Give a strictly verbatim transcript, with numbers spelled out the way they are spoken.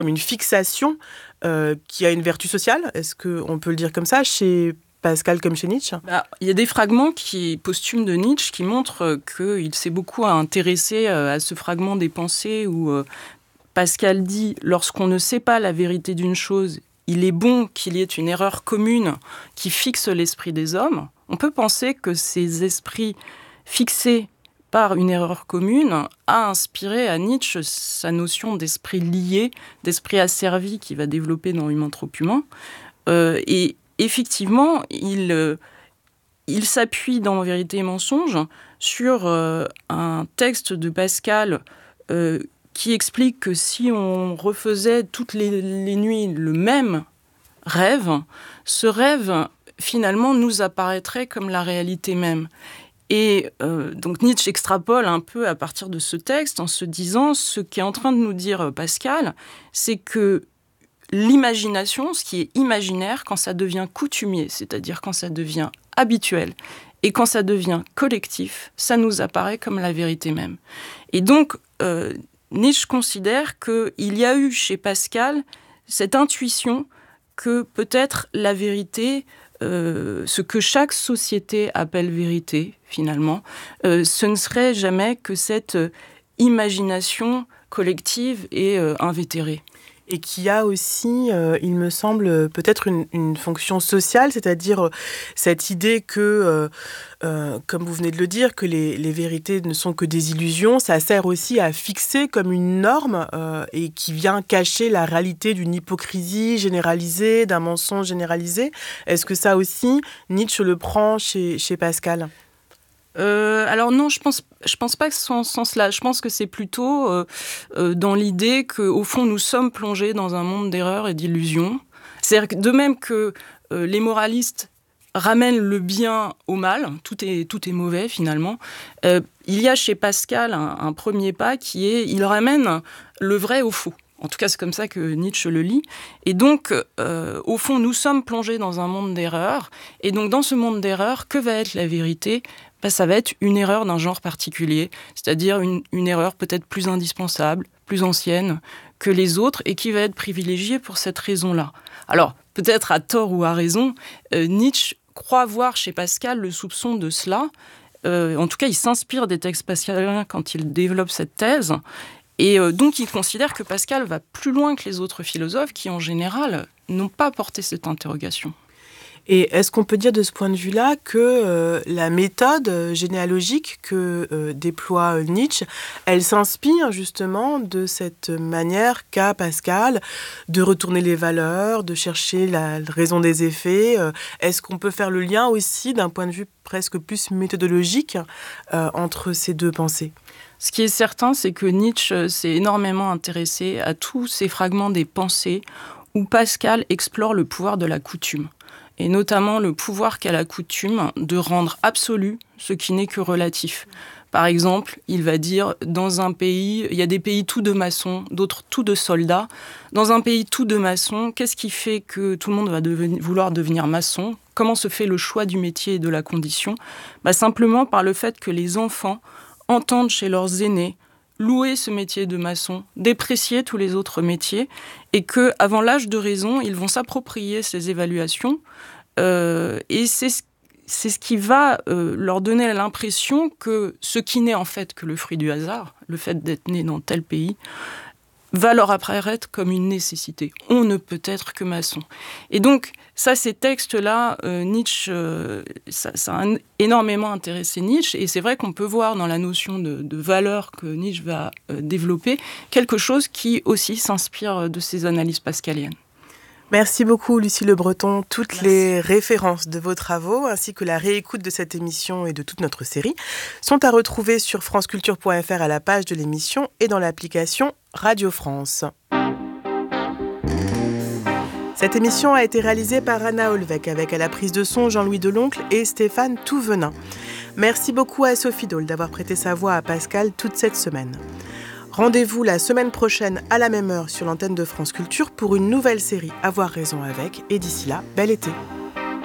comme une fixation euh, qui a une vertu sociale, est-ce qu'on peut le dire comme ça, chez Pascal comme chez Nietzsche? Bah, il y a des fragments qui, posthumes de Nietzsche qui montrent qu'il s'est beaucoup intéressé à ce fragment des pensées où euh, Pascal dit « Lorsqu'on ne sait pas la vérité d'une chose, il est bon qu'il y ait une erreur commune qui fixe l'esprit des hommes. » On peut penser que ces esprits fixés par une erreur commune a inspiré à Nietzsche sa notion d'esprit lié, d'esprit asservi qu'il va développer dans Humain trop humain. Euh, et effectivement, il, euh, il s'appuie dans Vérité et mensonge sur euh, un texte de Pascal euh, qui explique que si on refaisait toutes les, les nuits le même rêve, ce rêve, finalement, nous apparaîtrait comme la réalité même. Et euh, donc Nietzsche extrapole un peu à partir de ce texte en se disant, ce qu'est en train de nous dire Pascal, c'est que l'imagination, ce qui est imaginaire, quand ça devient coutumier, c'est-à-dire quand ça devient habituel, et quand ça devient collectif, ça nous apparaît comme la vérité même. Et donc, euh, Nietzsche considère qu'il y a eu chez Pascal cette intuition que peut-être la vérité, euh, ce que chaque société appelle vérité, finalement, euh, ce ne serait jamais que cette euh, imagination collective et euh, invétérée. Et qui a aussi, euh, il me semble, peut-être une, une fonction sociale, c'est-à-dire euh, cette idée que, euh, euh, comme vous venez de le dire, que les, les vérités ne sont que des illusions, ça sert aussi à fixer comme une norme euh, et qui vient cacher la réalité d'une hypocrisie généralisée, d'un mensonge généralisé. Est-ce que ça aussi, Nietzsche le prend chez, chez Pascal ? Euh, alors non, je pense, je pense pas que ce soit en ce sens-là. Je pense que c'est plutôt euh, euh, dans l'idée qu'au fond, nous sommes plongés dans un monde d'erreurs et d'illusions. C'est-à-dire que de même que euh, les moralistes ramènent le bien au mal, tout est, tout est mauvais finalement, euh, il y a chez Pascal un, un premier pas qui est, il ramène le vrai au faux. En tout cas, c'est comme ça que Nietzsche le lit. Et donc, euh, au fond, nous sommes plongés dans un monde d'erreurs. Et donc, dans ce monde d'erreurs, que va être la vérité ? Ben, ça va être une erreur d'un genre particulier, c'est-à-dire une, une erreur peut-être plus indispensable, plus ancienne que les autres, et qui va être privilégiée pour cette raison-là. Alors, peut-être à tort ou à raison, euh, Nietzsche croit voir chez Pascal le soupçon de cela. Euh, en tout cas, il s'inspire des textes pascaliens quand il développe cette thèse. Et euh, donc, il considère que Pascal va plus loin que les autres philosophes qui, en général, n'ont pas porté cette interrogation. Et est-ce qu'on peut dire de ce point de vue-là que euh, la méthode généalogique que euh, déploie Nietzsche, elle s'inspire justement de cette manière qu'a Pascal de retourner les valeurs, de chercher la raison des effets. euh, Est-ce qu'on peut faire le lien aussi d'un point de vue presque plus méthodologique euh, entre ces deux pensées ? Ce qui est certain, c'est que Nietzsche s'est énormément intéressé à tous ces fragments des pensées où Pascal explore le pouvoir de la coutume. Et notamment le pouvoir qu'a la coutume de rendre absolu ce qui n'est que relatif. Par exemple, il va dire, dans un pays, il y a des pays tout de maçons, d'autres tout de soldats. Dans un pays tout de maçons, qu'est-ce qui fait que tout le monde va devenir, vouloir devenir maçon ? Comment se fait le choix du métier et de la condition ? Bah, simplement par le fait que les enfants entendent chez leurs aînés louer ce métier de maçon, déprécier tous les autres métiers, et qu'avant l'âge de raison, ils vont s'approprier ces évaluations, euh, et c'est ce, c'est ce qui va euh, leur donner l'impression que ce qui n'est en fait que le fruit du hasard, le fait d'être né dans tel pays, va leur apparaître comme une nécessité. On ne peut être que maçon. Et donc, ça, ces textes-là, euh, Nietzsche, euh, ça, ça a énormément intéressé Nietzsche, et c'est vrai qu'on peut voir dans la notion de, de valeur que Nietzsche va euh, développer, quelque chose qui aussi s'inspire de ces analyses pascaliennes. Merci beaucoup Lucie Le Breton. Toutes Merci. Les références de vos travaux ainsi que la réécoute de cette émission et de toute notre série sont à retrouver sur franceculture point f r à la page de l'émission et dans l'application Radio France. Cette émission a été réalisée par Anna Olvec avec à la prise de son Jean-Louis Deloncle et Stéphane Touvenin. Merci beaucoup à Sophie Dole d'avoir prêté sa voix à Pascal toute cette semaine. Rendez-vous la semaine prochaine à la même heure sur l'antenne de France Culture pour une nouvelle série Avoir raison avec. Et d'ici là, bel été.